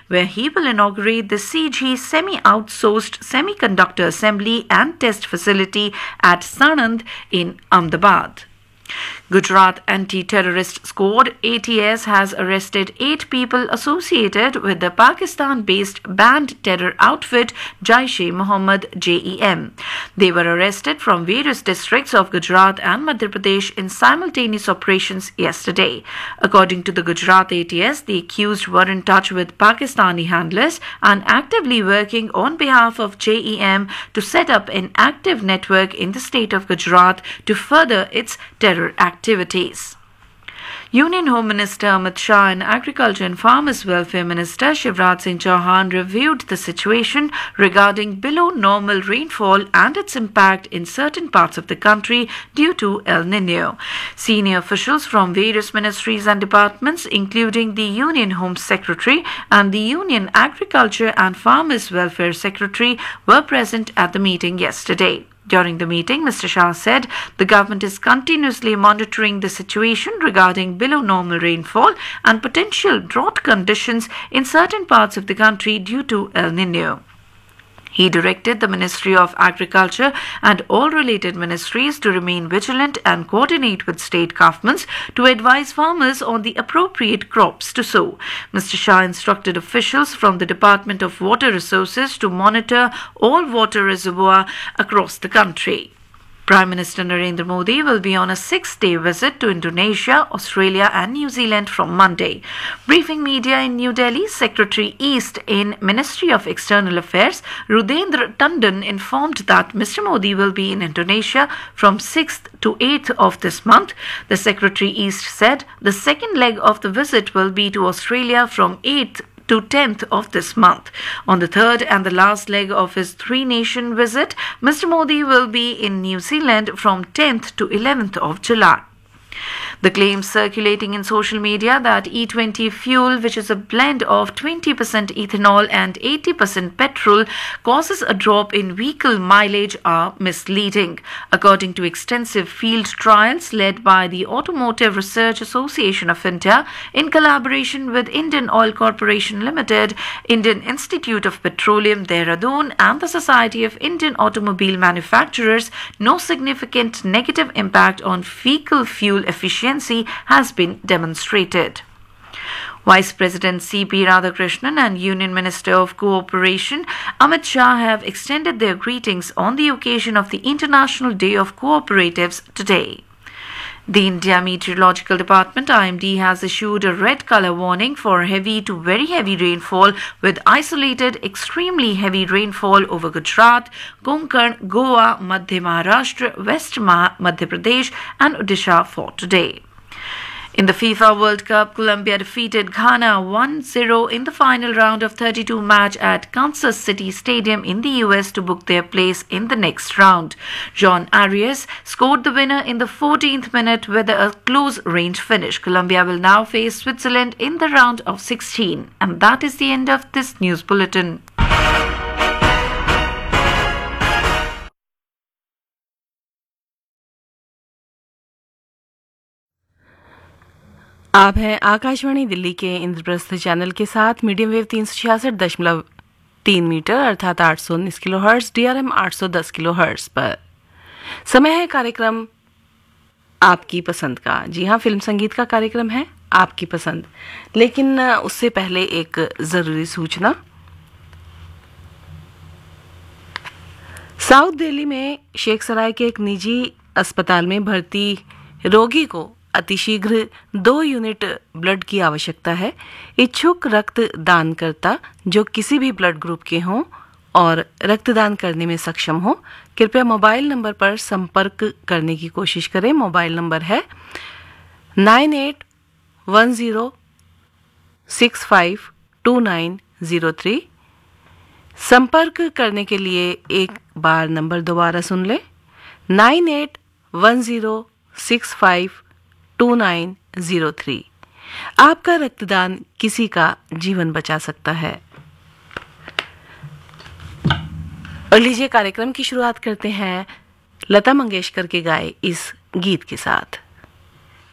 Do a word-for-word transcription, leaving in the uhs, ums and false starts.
where he will inaugurate the C G semi-outsourced semiconductor assembly and test facility at Sanand in Ahmedabad. Gujarat Anti-Terrorist Squad A T S has arrested eight people associated with the Pakistan-based banned terror outfit Jaish-e-Mohammed J E M. They were arrested from various districts of Gujarat and Madhya Pradesh in simultaneous operations yesterday. According to the Gujarat A T S, the accused were in touch with Pakistani handlers and actively working on behalf of J E M to set up an active network in the state of Gujarat to further its terror activities. Union Home Minister Amit Shah and Agriculture and Farmers Welfare Minister Shivraj Singh Chauhan reviewed the situation regarding below normal rainfall and its impact in certain parts of the country due to El Nino. Senior officials from various ministries and departments, including the Union Home Secretary and the Union Agriculture and Farmers Welfare Secretary, were present at the meeting yesterday. During the meeting, Mister Shah said the government is continuously monitoring the situation regarding below normal rainfall and potential drought conditions in certain parts of the country due to El Nino. He directed the Ministry of Agriculture and all related ministries to remain vigilant and coordinate with state governments to advise farmers on the appropriate crops to sow. Mister Shah instructed officials from the Department of Water Resources to monitor all water reservoirs across the country. Prime Minister Narendra Modi will be on a six-day visit to Indonesia, Australia and New Zealand from Monday. Briefing media in New Delhi, Secretary East in Ministry of External Affairs, Rudendra Tandon, informed that Mister Modi will be in Indonesia from sixth to eighth of this month. The Secretary East said the second leg of the visit will be to Australia from eighth to tenth of this month. On the third and the last leg of his three-nation visit, Mister Modi will be in New Zealand from tenth to eleventh of July. The claims circulating in social media that E twenty fuel, which is a blend of twenty percent ethanol and eighty percent petrol, causes a drop in vehicle mileage are misleading. According to extensive field trials led by the Automotive Research Association of India in collaboration with Indian Oil Corporation Limited, Indian Institute of Petroleum Dehradun and the Society of Indian Automobile Manufacturers, no significant negative impact on vehicle fuel efficiency has been demonstrated. Vice President C P Radhakrishnan and Union Minister of Cooperation Amit Shah have extended their greetings on the occasion of the International Day of Cooperatives today. The India Meteorological Department I M D has issued a red color warning for heavy to very heavy rainfall with isolated extremely heavy rainfall over Gujarat, Konkan, Goa, Madhya Maharashtra, West Madhya Pradesh and Odisha for today. In the FIFA World Cup, Colombia defeated Ghana one zero in the final round of thirty-two match at Kansas City Stadium in the U S to book their place in the next round. John Arias scored the winner in the fourteenth minute with a close-range finish. Colombia will now face Switzerland in the round of sixteen. And that is the end of this news bulletin. आप हैं आकाशवाणी दिल्ली के Indraprastha channel के साथ medium wave तीन सौ छियासठ दशमलव तीन मीटर अर्थात आठ सौ उन्नीस kilo hertz, D R M आठ सौ दस किलो हर्ट्ज पर। समय है कार्यक्रम आपकी पसंद का। जी हाँ, फिल्म संगीत का कार्यक्रम है आपकी पसंद। लेकिन उससे पहले एक ज़रूरी सूचना। साउथ दिल्ली में शेख सराय के एक निजी अस्पताल में भर्ती रोगी को अतिशीघ्र दो यूनिट ब्लड की आवश्यकता है। इच्छुक रक्त दानकर्ता जो किसी भी ब्लड ग्रुप के हों और रक्तदान करने में सक्षम हो, कृपया मोबाइल नंबर पर संपर्क करने की कोशिश करें। मोबाइल नंबर है nine eight one zero six five to nine zero three. संपर्क करने के लिए एक बार नंबर दोबारा सुन लें, nine eight one zero six five to nine zero three. आपका रक्तदान किसी का जीवन बचा सकता है। और लीजिए कार्यक्रम की शुरुआत करते हैं लता मंगेशकर के गाए इस गीत के साथ।